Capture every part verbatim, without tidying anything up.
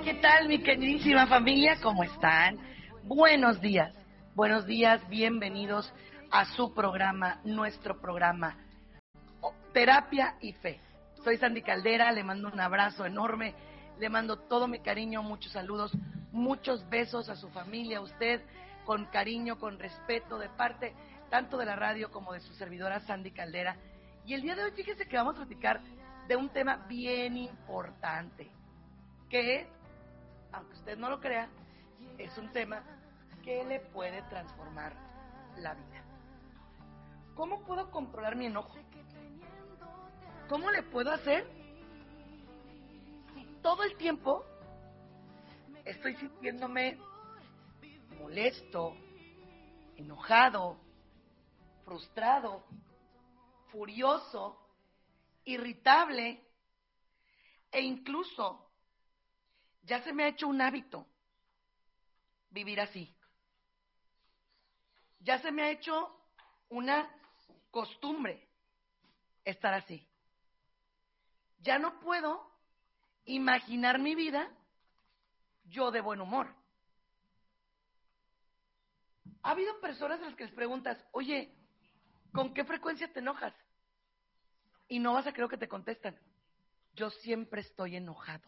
¿qué tal, mi queridísima familia? ¿Cómo están? Buenos días, buenos días, bienvenidos a su programa, nuestro programa, Terapia y Fe. Soy Sandy Caldera, le mando un abrazo enorme, le mando todo mi cariño, muchos saludos, muchos besos a su familia, a usted, con cariño, con respeto, de parte tanto de la radio como de su servidora Sandy Caldera. Y el día de hoy, fíjese que vamos a platicar de un tema bien importante, que, aunque usted no lo crea, es un tema que le puede transformar la vida. ¿Cómo puedo controlar mi enojo? ¿Cómo le puedo hacer si todo el tiempo estoy sintiéndome molesto, enojado, frustrado, furioso, irritable, e incluso ya se me ha hecho un hábito vivir así? Ya se me ha hecho una costumbre estar así. Ya no puedo imaginar mi vida yo de buen humor. Ha habido personas a las que les preguntas, oye, ¿con qué frecuencia te enojas? Y no vas a creer que te contestan, yo siempre estoy enojado.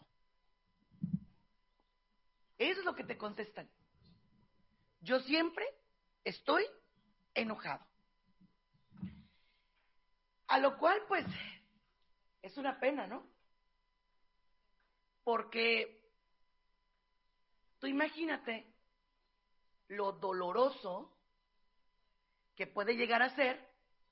Eso es lo que te contestan. Yo siempre estoy enojado. A lo cual, pues, es una pena, ¿no? Porque tú imagínate lo doloroso que puede llegar a ser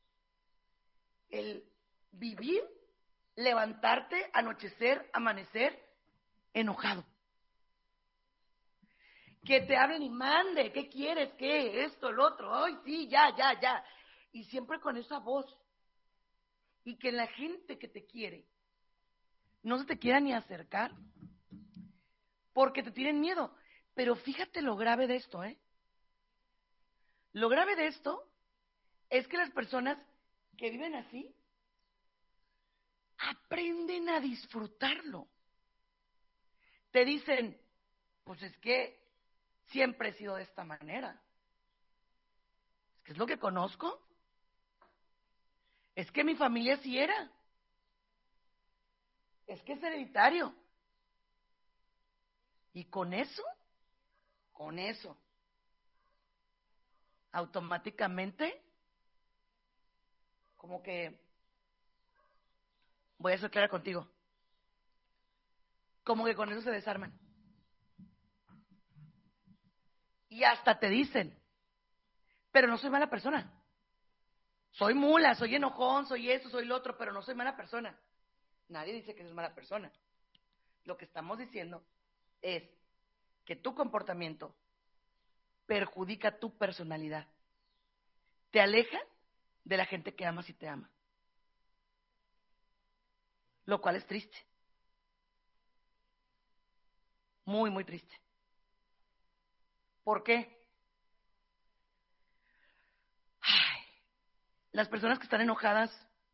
el vivir, levantarte, anochecer, amanecer enojado. Que te hablen y mande, ¿qué quieres? ¿Qué? Esto, el otro, ay, sí, ya, ya, ya. Y siempre con esa voz. Y que la gente que te quiere no se te quiera ni acercar porque te tienen miedo. Pero fíjate lo grave de esto, ¿eh? Lo grave de esto es que las personas que viven así aprenden a disfrutarlo. Te dicen, pues es que siempre he sido de esta manera. Es que es lo que conozco. Es que mi familia sí era. Es que es hereditario. Y con eso, con eso, automáticamente, como que, voy a ser clara contigo, como que con eso se desarman. Y hasta te dicen, pero no soy mala persona. Soy mula, soy enojón, soy eso, soy lo otro, pero no soy mala persona. Nadie dice que eres mala persona. Lo que estamos diciendo es que tu comportamiento perjudica tu personalidad. Te aleja de la gente que amas y te ama. Lo cual es triste. Muy, muy triste. ¿Por qué? Ay, las personas que están enojadas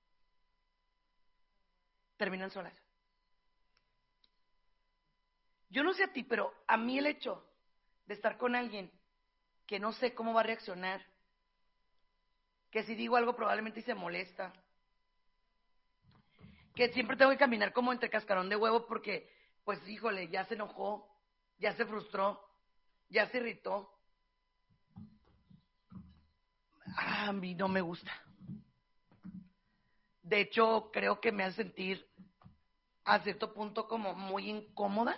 terminan solas. Yo no sé a ti, pero a mí el hecho de estar con alguien que no sé cómo va a reaccionar, que si digo algo probablemente se molesta, que siempre tengo que caminar como entre cascarón de huevo porque, pues, híjole, ya se enojó, ya se frustró, ya se irritó. A mí no me gusta. De hecho, creo que me hace sentir a cierto punto como muy incómoda,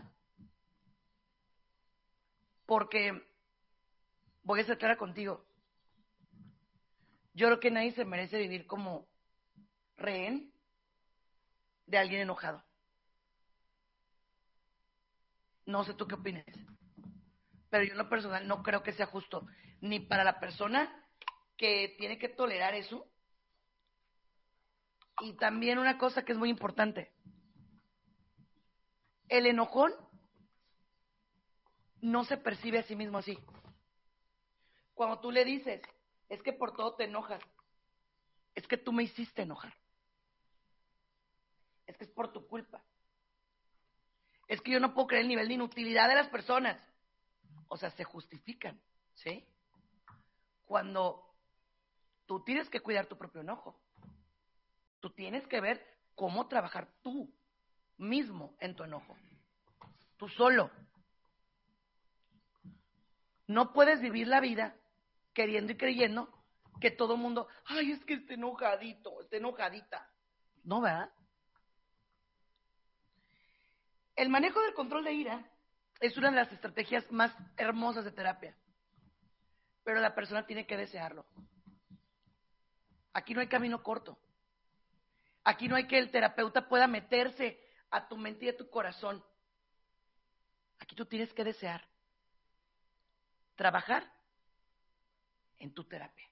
porque voy a ser clara contigo. Yo creo que nadie se merece vivir como rehén de alguien enojado. No sé tú qué opinas, pero yo en lo personal no creo que sea justo, ni para la persona que tiene que tolerar eso. Y también una cosa que es muy importante, el enojón no se percibe a sí mismo así. Cuando tú le dices, es que por todo te enojas, es que tú me hiciste enojar, es que es por tu culpa, Es que yo no puedo creer el nivel de inutilidad de las personas. O sea, se justifican, ¿sí? Cuando tú tienes que cuidar tu propio enojo. Tú tienes que ver cómo trabajar tú mismo en tu enojo. Tú solo. No puedes vivir la vida queriendo y creyendo que todo el mundo, ay, es que esté enojadito, esté enojadita. No, ¿verdad? El manejo del control de ira es una de las estrategias más hermosas de terapia, pero la persona tiene que desearlo. Aquí no hay camino corto. Aquí no hay que el terapeuta pueda meterse a tu mente y a tu corazón. Aquí tú tienes que desear trabajar en tu terapia.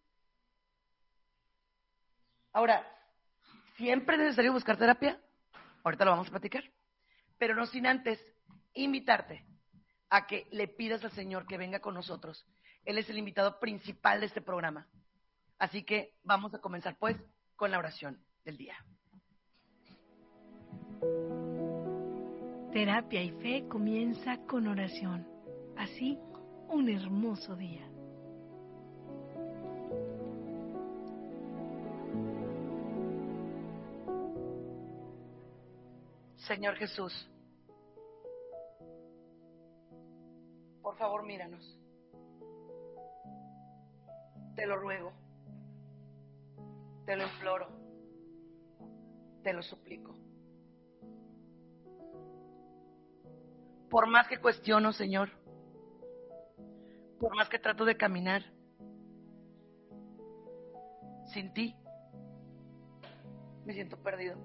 Ahora, ¿siempre es necesario buscar terapia? Ahorita lo vamos a platicar. Pero no sin antes invitarte a que le pidas al Señor que venga con nosotros. Él es el invitado principal de este programa. Así que vamos a comenzar pues con la oración del día. Terapia y Fe comienza con oración. Así, un hermoso día. Señor Jesús, por favor míranos. Te lo ruego, te lo imploro, te lo suplico. Por más que cuestiono, Señor, por más que trato de caminar, sin ti, me siento perdido.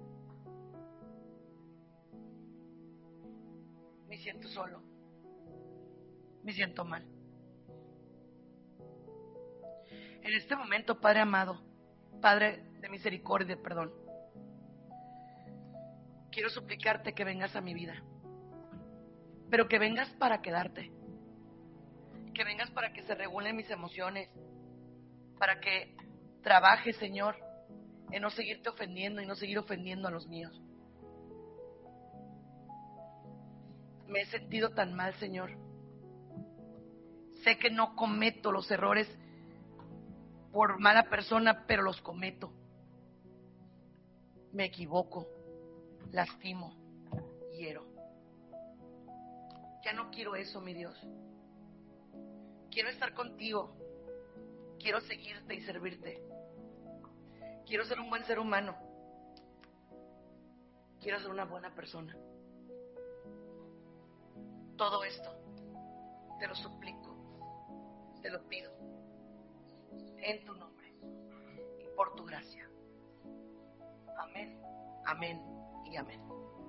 Me siento solo. Me siento mal. En este momento, Padre amado, Padre de misericordia, perdón, quiero suplicarte que vengas a mi vida, pero que vengas para quedarte, que vengas para que se regulen mis emociones, para que trabajes, Señor, en no seguirte ofendiendo y no seguir ofendiendo a los míos. Me he sentido tan mal, Señor. Sé que no cometo los errores por mala persona, pero los cometo. Me equivoco, lastimo, hiero. Ya no quiero eso, mi Dios. Quiero estar contigo. Quiero seguirte y servirte. Quiero ser un buen ser humano. Quiero ser una buena persona. Todo esto te lo suplico, te lo pido, en tu nombre y por tu gracia. Amén, amén y amén.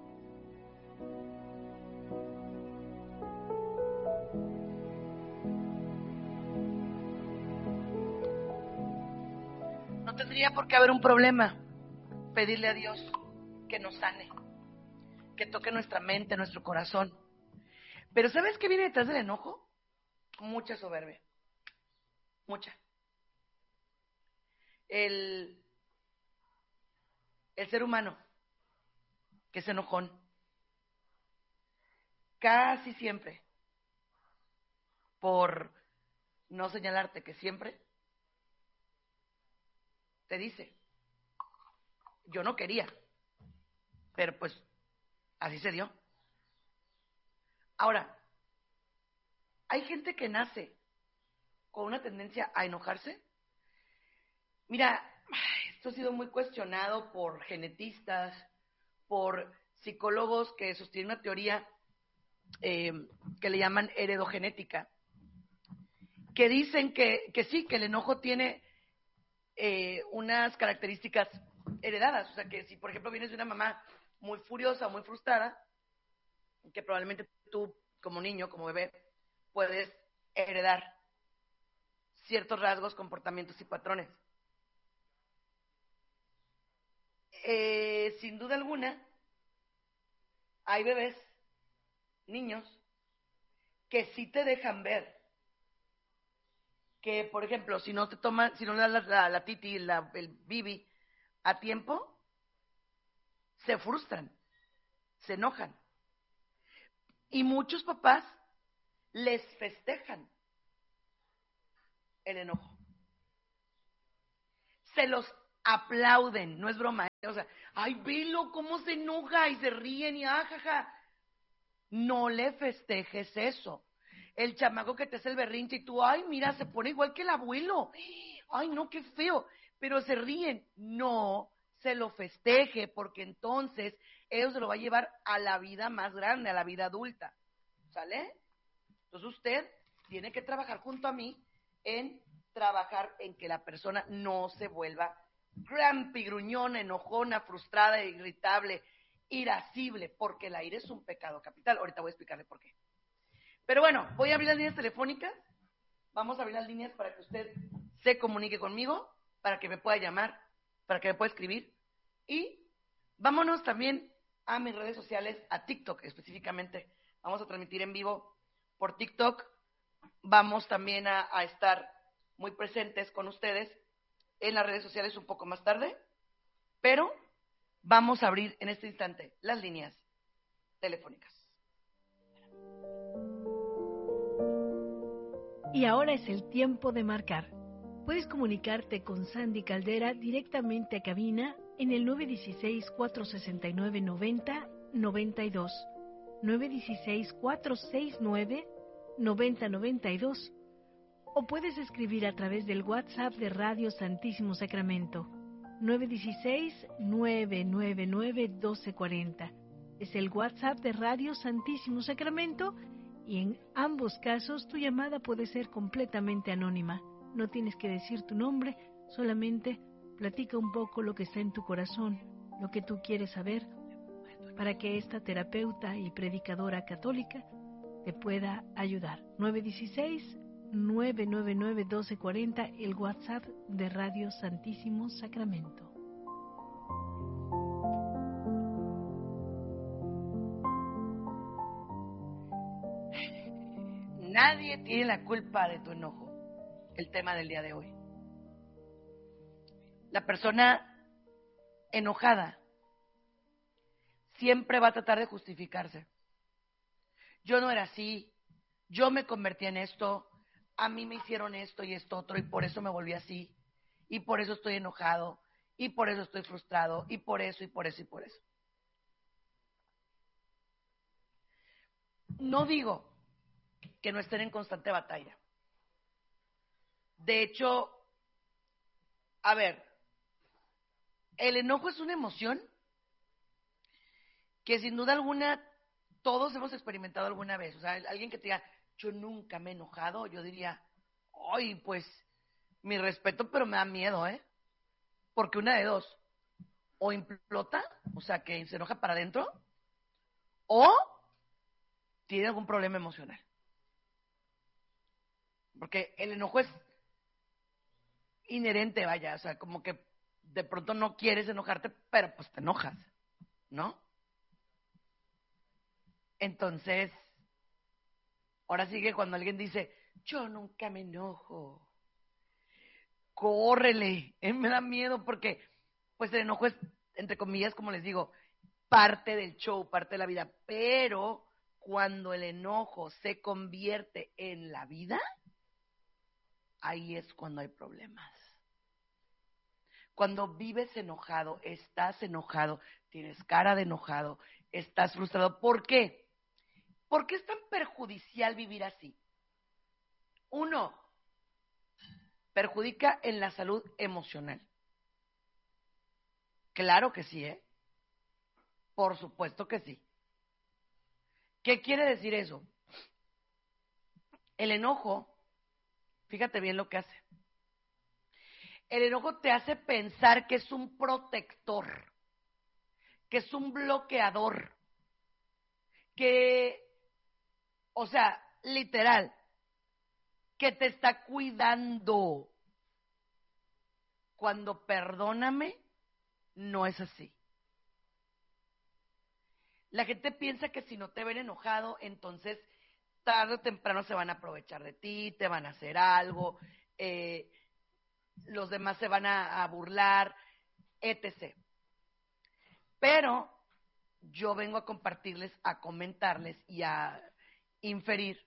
No tendría por qué haber un problema pedirle a Dios que nos sane, que toque nuestra mente, nuestro corazón. Pero ¿sabes qué viene detrás del enojo? Mucha soberbia. Mucha. El, el ser humano, que es enojón, casi siempre, por no señalarte que siempre, te dice, yo no quería, pero pues así se dio. Ahora, hay gente que nace con una tendencia a enojarse. Mira, esto ha sido muy cuestionado por genetistas, por psicólogos que sostienen una teoría eh, que le llaman heredogenética, que dicen que, que sí, que el enojo tiene eh, unas características heredadas. O sea, que si, por ejemplo, vienes de una mamá muy furiosa, muy frustrada, que probablemente tú, como niño, como bebé, puedes heredar ciertos rasgos, comportamientos y patrones. Eh, sin duda alguna, hay bebés, niños, que sí te dejan ver que, por ejemplo, si no te toman, si no le das la, la, la titi, la, el bibi a tiempo, se frustran, se enojan. Y muchos papás les festejan el enojo. Se los aplauden, no es broma. ¿eh? O sea, ay, velo cómo se enoja y se ríen y ajaja. No le festejes eso. El chamaco que te hace el berrinche y tú, ay, mira, se pone igual que el abuelo. Ay, no, qué feo. Pero se ríen. No se lo festeje, porque entonces eso se lo va a llevar a la vida más grande, a la vida adulta. ¿Sale? Entonces usted tiene que trabajar junto a mí en trabajar en que la persona no se vuelva grumpy, gruñona, enojona, frustrada, irritable, irascible, porque el ira es un pecado capital. Ahorita voy a explicarle por qué. Pero bueno, voy a abrir las líneas telefónicas. Vamos a abrir las líneas para que usted se comunique conmigo, para que me pueda llamar, para que me pueda escribir. Y vámonos también a mis redes sociales, a TikTok específicamente. Vamos a transmitir en vivo por TikTok. Vamos también a, a estar muy presentes con ustedes en las redes sociales un poco más tarde. Pero vamos a abrir en este instante las líneas telefónicas. Y ahora es el tiempo de marcar. Puedes comunicarte con Sandy Caldera directamente a cabina en el nueve uno seis, cuatro seis nueve, nueve cero nueve dos, nueve uno seis, cuatro seis nueve, nueve cero nueve dos, o puedes escribir a través del WhatsApp de Radio Santísimo Sacramento, nueve uno seis, nueve nueve nueve, uno dos cuatro cero. Es el WhatsApp de Radio Santísimo Sacramento. Y en ambos casos tu llamada puede ser completamente anónima. No tienes que decir tu nombre, solamente platica un poco lo que está en tu corazón, lo que tú quieres saber, para que esta terapeuta y predicadora católica te pueda ayudar. nueve uno seis, nueve nueve nueve, uno dos cuatro cero, el WhatsApp de Radio Santísimo Sacramento. Nadie tiene la culpa de tu enojo. El tema del día de hoy. La persona enojada siempre va a tratar de justificarse. Yo no era así, yo me convertí en esto, a mí me hicieron esto y esto otro y por eso me volví así, y por eso estoy enojado, y por eso estoy frustrado, y por eso, y por eso, y por eso. No digo que no estén en constante batalla. De hecho, a ver, el enojo es una emoción que sin duda alguna todos hemos experimentado alguna vez. O sea, alguien que te diga, yo nunca me he enojado, yo diría, ay, pues, mi respeto, pero me da miedo, ¿eh? Porque una de dos, o implota, o sea, que se enoja para adentro, o tiene algún problema emocional. Porque el enojo es inherente, vaya, o sea, como que de pronto no quieres enojarte, pero pues te enojas, ¿no? Entonces, ahora sí que cuando alguien dice, yo nunca me enojo, córrele, eh, me da miedo porque, pues el enojo es, entre comillas, como les digo, parte del show, parte de la vida, pero cuando el enojo se convierte en la vida, ahí es cuando hay problemas. Cuando vives enojado, estás enojado, tienes cara de enojado, estás frustrado. ¿Por qué? ¿Por qué es tan perjudicial vivir así? Uno, perjudica en la salud emocional. Claro que sí, ¿eh? Por supuesto que sí. ¿Qué quiere decir eso? El enojo, fíjate bien lo que hace. El enojo te hace pensar que es un protector, que es un bloqueador, que, o sea, literal, que te está cuidando. Cuando perdóname, no es así. La gente piensa que si no te ven enojado, entonces tarde o temprano se van a aprovechar de ti, te van a hacer algo, eh, los demás se van a, a burlar, etcétera. Pero yo vengo a compartirles, a comentarles y a inferir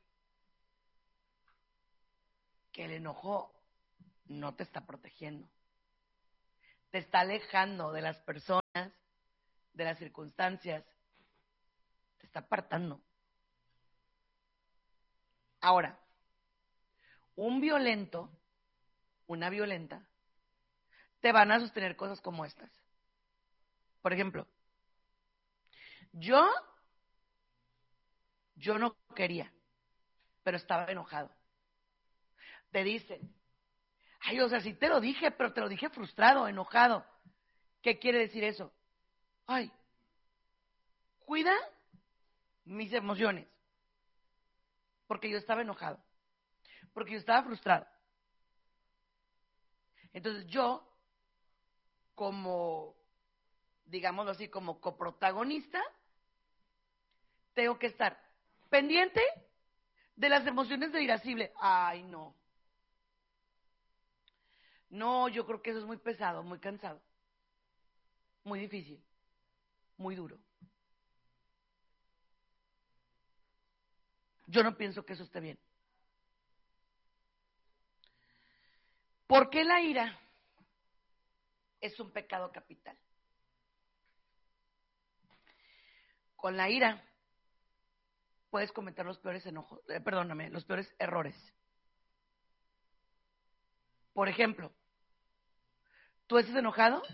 que el enojo no te está protegiendo. Te está alejando de las personas, de las circunstancias, te está apartando. Ahora, un violento, una violenta, te van a sostener cosas como estas. Por ejemplo, yo, yo no quería, pero estaba enojado. Te dicen, ay, o sea, sí te lo dije, pero te lo dije frustrado, enojado. ¿Qué quiere decir eso? Ay, cuida mis emociones, porque yo estaba enojado, porque yo estaba frustrado. Entonces yo, como, digámoslo así, como coprotagonista, tengo que estar pendiente de las emociones de irascible. Ay, no. No, yo creo que eso es muy pesado, muy cansado, muy difícil, muy duro. Yo no pienso que eso esté bien. ¿Por qué la ira es un pecado capital? Con la ira puedes cometer los peores enojos, eh, perdóname, los peores errores. Por ejemplo, tú estás enojado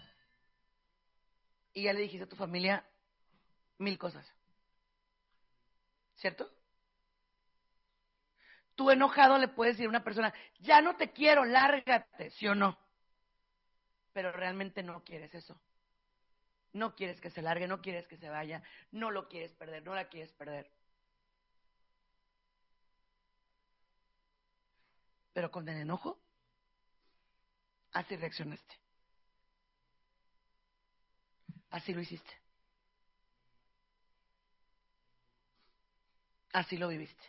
y ya le dijiste a tu familia mil cosas, ¿cierto? Tú enojado le puedes decir a una persona, ya no te quiero, lárgate, ¿sí o no? Pero realmente no quieres eso. No quieres que se largue, no quieres que se vaya, no lo quieres perder, no la quieres perder. Pero con el enojo, así reaccionaste. Así lo hiciste. Así lo viviste.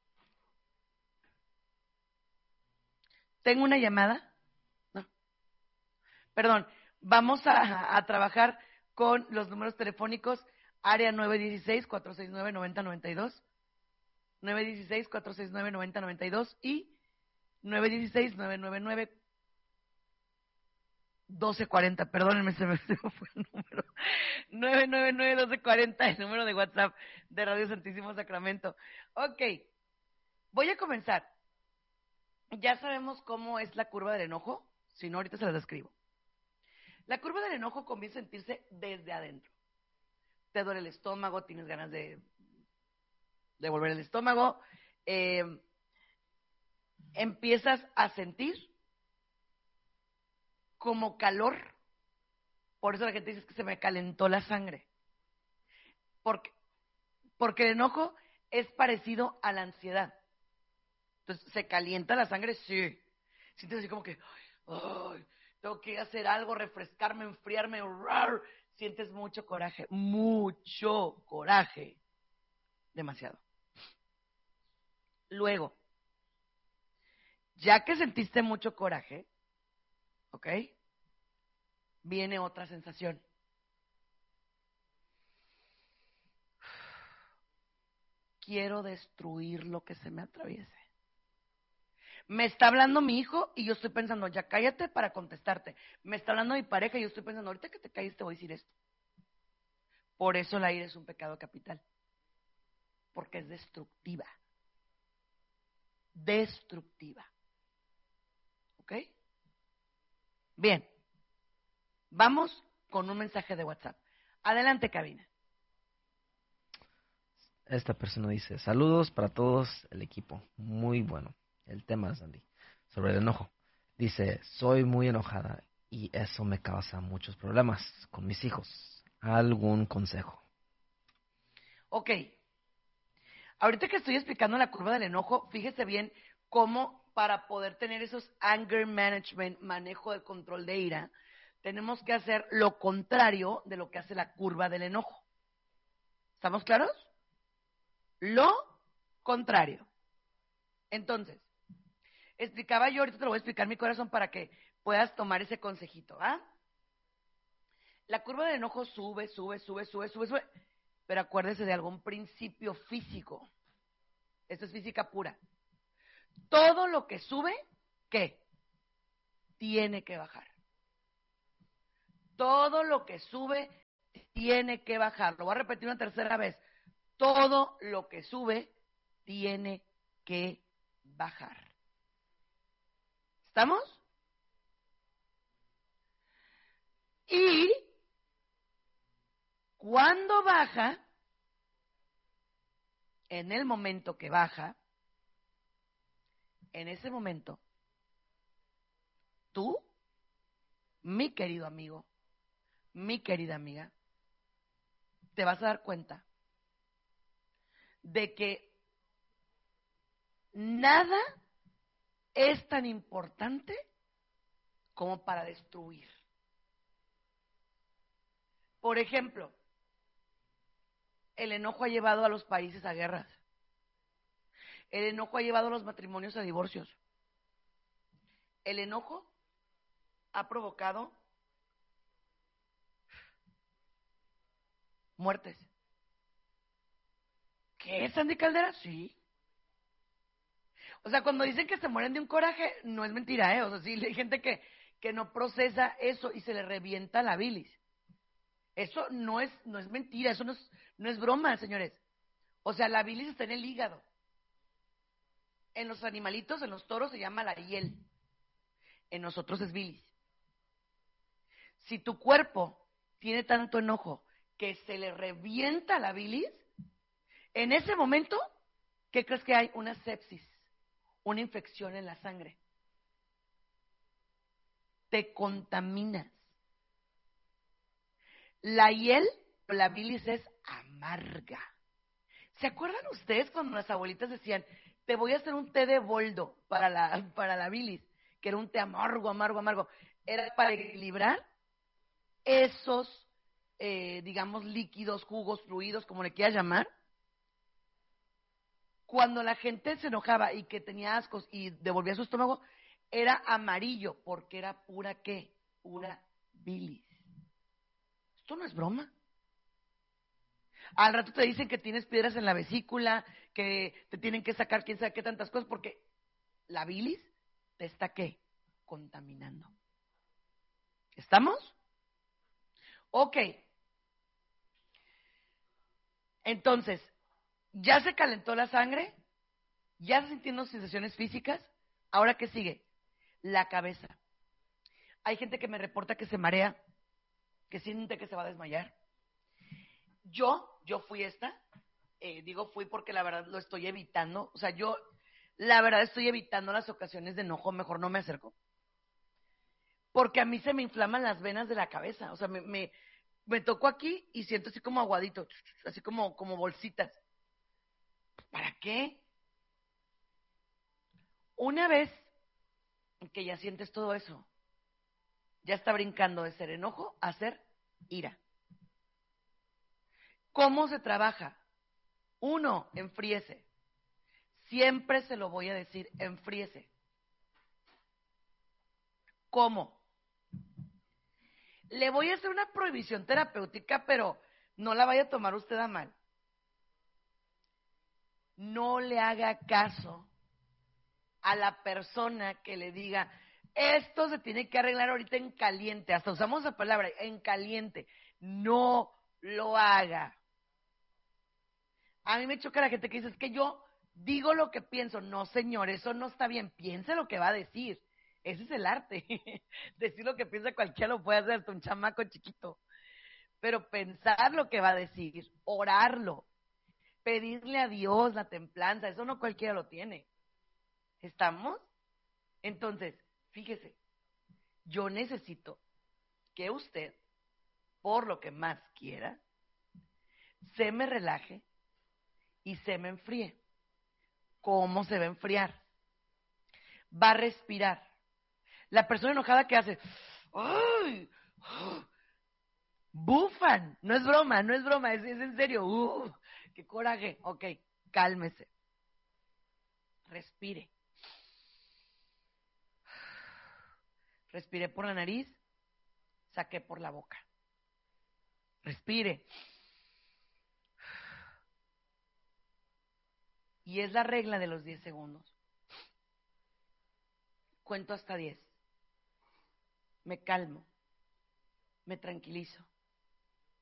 ¿Tengo una llamada? No. Perdón, vamos a, a trabajar con los números telefónicos área nueve uno seis, cuatro seis nueve, nueve cero nueve dos, nueve uno seis, cuatro seis nueve, nueve cero nueve dos y nueve uno seis, nueve nueve nueve, doce cuarenta. Perdónenme, se me, se me fue el número. nueve nueve nueve, doce cuarenta, el número de WhatsApp de Radio Santísimo Sacramento. Ok, voy a comenzar. Ya sabemos cómo es la curva del enojo, si no, ahorita se la describo. La curva del enojo comienza a sentirse desde adentro. Te duele el estómago, tienes ganas de devolver el estómago, eh, empiezas a sentir como calor. Por eso la gente dice que se me calentó la sangre. Porque, porque el enojo es parecido a la ansiedad. Entonces, ¿se calienta la sangre? Sí. Sientes así como que, ay, ay, tengo que hacer algo, refrescarme, enfriarme. Rar. Sientes mucho coraje, mucho coraje. Demasiado. Luego, ya que sentiste mucho coraje, ¿ok? Viene otra sensación. Quiero destruir lo que se me atraviese. Me está hablando mi hijo y yo estoy pensando, ya cállate para contestarte. Me está hablando mi pareja y yo estoy pensando, ahorita que te calles te voy a decir esto. Por eso la ira es un pecado capital. Porque es destructiva. Destructiva. ¿Ok? Bien. Vamos con un mensaje de WhatsApp. Adelante, cabina. Esta persona dice, saludos para todos el equipo. Muy bueno. El tema, Sandy, sobre el enojo. Dice, soy muy enojada y eso me causa muchos problemas con mis hijos. ¿Algún consejo? Ok. Ahorita que estoy explicando la curva del enojo, fíjese bien cómo para poder tener esos anger management, manejo de control de ira, tenemos que hacer lo contrario de lo que hace la curva del enojo. ¿Estamos claros? Lo contrario. Entonces, explicaba yo, ahorita te lo voy a explicar mi corazón para que puedas tomar ese consejito, ¿ah? La curva del enojo sube, sube, sube, sube, sube, sube, pero acuérdese de algún principio físico. Esto es física pura. Todo lo que sube, ¿qué? Tiene que bajar. Todo lo que sube tiene que bajar. Lo voy a repetir una tercera vez. Todo lo que sube tiene que bajar. ¿Estamos? Y cuando baja, en el momento que baja, en ese momento, tú, mi querido amigo, mi querida amiga, te vas a dar cuenta de que nada es tan importante como para destruir. Por ejemplo, el enojo ha llevado a los países a guerras. El enojo ha llevado a los matrimonios a divorcios. El enojo ha provocado muertes. ¿Qué es, Sandy Caldera? Sí. O sea, cuando dicen que se mueren de un coraje, no es mentira, ¿eh? O sea, sí, hay gente que, que no procesa eso y se le revienta la bilis. Eso no es, no es mentira, eso no es, no es broma, señores. O sea, la bilis está en el hígado. En los animalitos, en los toros se llama la hiel. En nosotros es bilis. Si tu cuerpo tiene tanto enojo que se le revienta la bilis, en ese momento, ¿qué crees que hay? Una sepsis, una infección en la sangre. Te contaminas. La hiel, la bilis es amarga. ¿Se acuerdan ustedes cuando las abuelitas decían, te voy a hacer un té de boldo para la, para la bilis, que era un té amargo, amargo, amargo? Era para equilibrar esos, eh, digamos, líquidos, jugos, fluidos, como le quieras llamar. Cuando la gente se enojaba y que tenía ascos y devolvía su estómago, era amarillo, porque era pura, ¿qué? Pura bilis. Esto no es broma. Al rato te dicen que tienes piedras en la vesícula, que te tienen que sacar quién sabe qué tantas cosas, porque la bilis te está, ¿qué? Contaminando. ¿Estamos? Ok. Entonces, ya se calentó la sangre, ya se sintiendo sensaciones físicas, ¿ahora qué sigue? La cabeza. Hay gente que me reporta que se marea, que siente que se va a desmayar. Yo, yo fui esta, eh, digo fui porque la verdad lo estoy evitando, o sea, yo la verdad estoy evitando las ocasiones de enojo, mejor no me acerco. Porque a mí se me inflaman las venas de la cabeza, o sea, me, me, me toco aquí y siento así como aguadito, así como, como bolsitas. ¿Para qué? Una vez que ya sientes todo eso, ya está brincando de ser enojo a ser ira. ¿Cómo se trabaja? Uno, enfríese. Siempre se lo voy a decir, enfríese. ¿Cómo? Le voy a hacer una prohibición terapéutica, pero no la vaya a tomar usted a mal. No le haga caso a la persona que le diga, esto se tiene que arreglar ahorita en caliente. Hasta usamos la palabra, en caliente. No lo haga. A mí me choca la gente que dice, es que yo digo lo que pienso. No, señor, eso no está bien. Piense lo que va a decir. Ese es el arte. Decir lo que piensa cualquiera lo puede hacer, hasta un chamaco chiquito. Pero pensar lo que va a decir, orarlo, pedirle a Dios la templanza, eso no cualquiera lo tiene. ¿Estamos? Entonces, fíjese, yo necesito que usted, por lo que más quiera, se me relaje y se me enfríe. ¿Cómo se va a enfriar? Va a respirar. La persona enojada que hace, ¡ay! Bufan, no es broma, no es broma, es, es en serio. ¡Uh! ¡Qué coraje! Ok, cálmese. Respire. Respire por la nariz, saque por la boca. Respire. Y es la regla de los diez segundos. Cuento hasta diez. Me calmo, me tranquilizo.